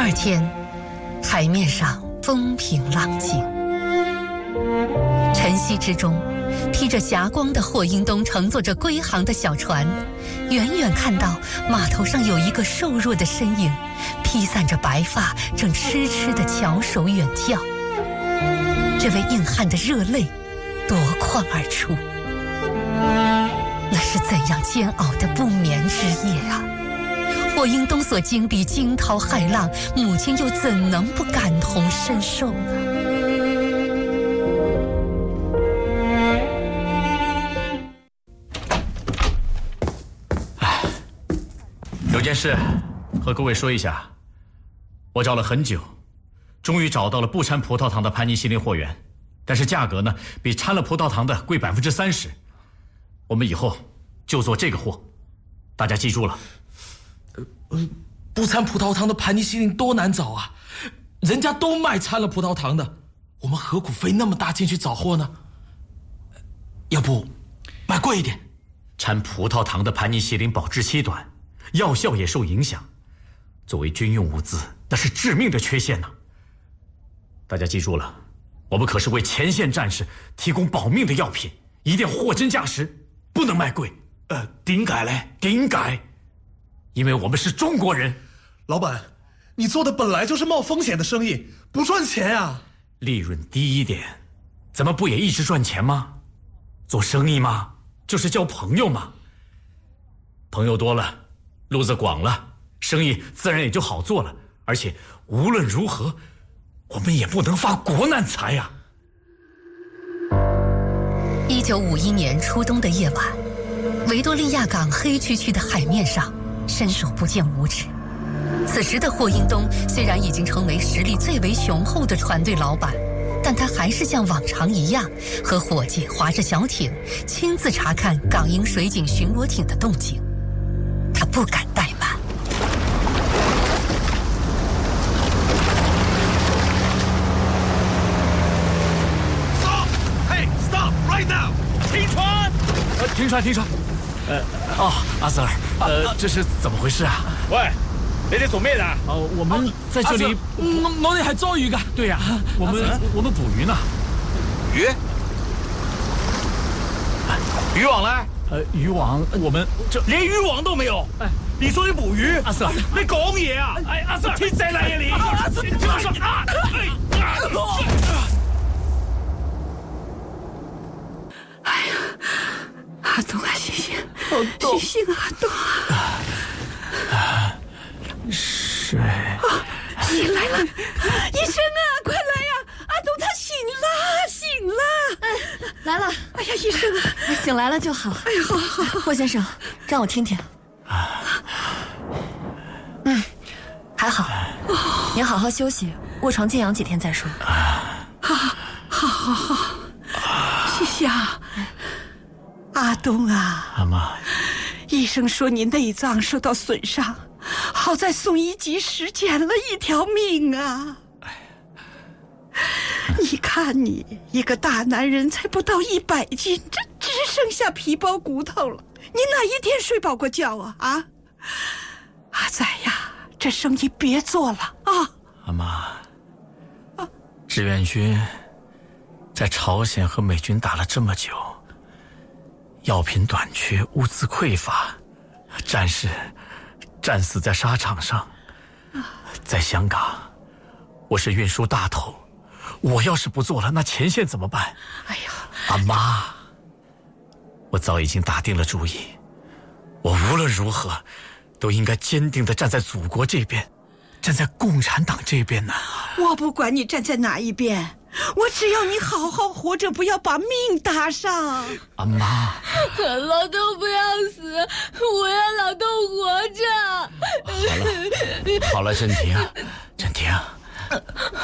二天，海面上风平浪静，晨曦之中，披着霞光的霍英东乘坐着归航的小船，远远看到码头上有一个瘦弱的身影，披散着白发，正痴痴地翘首远眺。这位硬汉的热泪夺眶而出。那是怎样煎熬的不眠之夜啊！霍英东所经历惊涛骇浪，母亲又怎能不感同身受呢？ 有件事和各位说一下，我找了很久，终于找到了不掺葡萄糖的盘尼西林货源，但是价格呢比掺了葡萄糖的贵30%。我们以后就做这个货，大家记住了。 不掺葡萄糖的盘尼西林多难找啊！人家都卖掺了葡萄糖的，我们何苦费那么大劲去找货呢？要不卖贵一点？ 掺葡萄糖的盘尼西林保质期短，药效也受影响，作为军用物资，那是致命的缺陷呢。大家记住了，我们可是为前线战士提供保命的药品，一定要货真价实，不能卖贵。 点解嘞？ 点解？因为我们是中国人。 老板，你做的本来就是冒风险的生意，不赚钱啊！ 利润低一点，咱们不也一直赚钱吗？做生意嘛，就是交朋友嘛。朋友多了，路子广了，生意自然也就好做了。而且无论如何，我们也不能发国难财呀。 1951年初冬的夜晚，维多利亚港黑黢黢的海面上，伸手不见五指。此时的霍英东虽然已经成为实力最为雄厚的船队老板，但他还是像往常一样，和伙计划着小艇，亲自查看港英水警巡逻艇的动静。他不敢怠慢。 Stop! Hey, stop right now! 停船！ 停船，停船！阿 Sir，这是怎么回事啊？ 喂，你哋做咩啊？ 我们在这里， 我哋係捉魚㗎。 对呀，我们捕鱼呢。 魚？漁網呢？ 渔網我們連漁網都沒有。你說你捕魚？ 阿 Sir， 你講嘢啊？阿 Sir，天仔嚟啊你！阿 Sir， 哎呀，阿东啊，醒醒，醒醒啊，阿东啊！ 是醒来了，医生啊，快来呀！阿东他醒了，醒了， 来了。 哎呀，医生啊， 醒来了就好。 哎呀，好， 霍先生，让我听听。还好。您好好休息，卧床静养几天再说。 好，谢谢啊。阿东啊， 阿妈， 医生说你内脏受到损伤，好在送医及时，捡了一条命啊。你看你一个大男人才不到100斤，这只剩下皮包骨头了，你哪一天睡饱过觉啊？阿仔呀，这生意别做了啊！ 阿妈，志愿军在朝鲜和美军打了这么久，药品短缺，物资匮乏，战士战死在沙场上。在香港，我是运输大头，我要是不做了，那前线怎么办？ 哎呀， 阿妈，我早已经打定了主意，我无论如何都应该坚定地站在祖国这边，站在共产党这边呢。 我不管你站在哪一边，我只要你好好活着，不要把命搭上。 阿妈， 老豆不要死，我要老豆活着。 好了，镇婷，